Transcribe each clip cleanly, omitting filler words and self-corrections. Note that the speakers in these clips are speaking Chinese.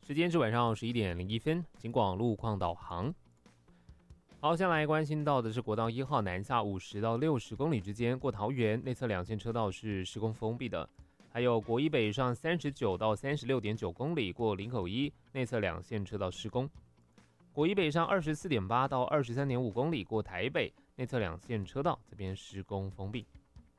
时间是晚上11:01，警广路况导航。好，先来关心到的是国道1号南下50到60公里之间过桃园内侧2线车道是施工封闭的，还有国一北上39到36.9公里过林口一内侧2线车道施工，国一北上24.8到23.5公里过台北内侧2线车道这边施工封闭。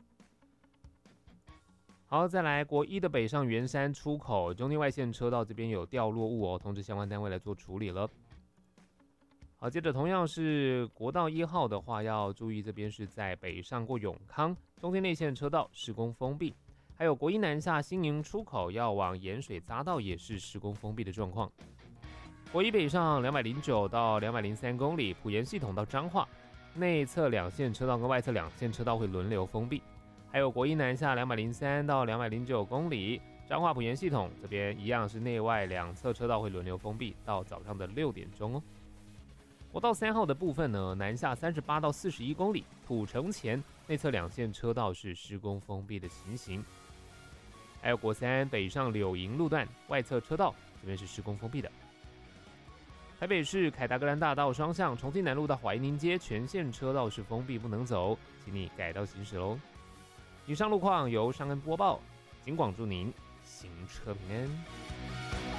好，再来国一的北上圆山出口中间外线车道这边有掉落物通知相关单位来做处理了。好，接着同样是国道1号的话，要注意这边是在北上过永康中间内线车道施工封闭，还有国一南下新营出口要往盐水匝道也是施工封闭的状况。国一北上209到203公里埔盐系统到彰化内侧2线车道跟外侧2线车道会轮流封闭。还有国一南下203到209公里，彰化埔盐系统这边一样是内外两侧车道会轮流封闭到早上的6点钟哦。国道3号的部分呢，南下38到41公里，土城前内侧2线车道是施工封闭的情形。还有国3北上柳营路段外侧车道这边是施工封闭的。台北市凯达格兰大道双向重庆南路到怀宁街全线车道是封闭不能走，请你改道行驶喽。以上路况由尚恩播报，警广祝您行车平安。